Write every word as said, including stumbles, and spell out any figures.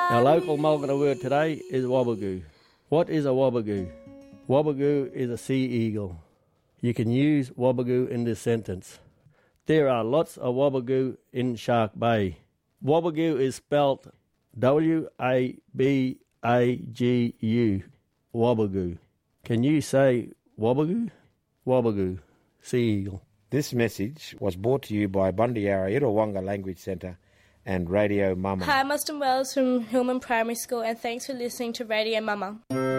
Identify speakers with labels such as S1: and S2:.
S1: Our local Mulgana word today is wabagoo. What is a wabagoo? Wabagoo is a sea eagle. You can use wabagoo in this sentence. There are lots of wabagoo in Shark Bay. Wabagoo is spelt W A B A G U. Wabagoo. Can you say wabagoo? Wabagoo. Sea eagle.
S2: This message was brought to you by Bundyara Irrawonga Language Centre and Radio Mama.
S3: Hi, I'm Austin Wells from Hillman Primary School, and thanks for listening to Radio Mama.